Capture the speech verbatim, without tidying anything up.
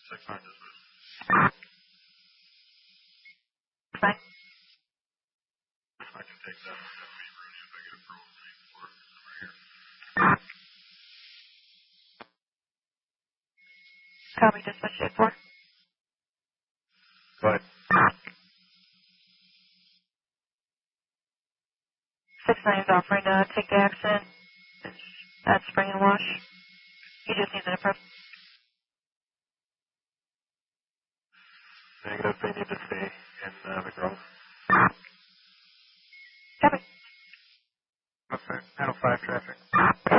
six nine dismiss. Fine. I can take that one. That'll be Rooney if I get approval for it. Right here. Copy, dispatch eight four. Go ahead. six nine is offering to take the accident. It's at Spring and Wash. He just needs an approval. Negative, they need to stay in uh, McGrove. Copy. Okay, panel five traffic.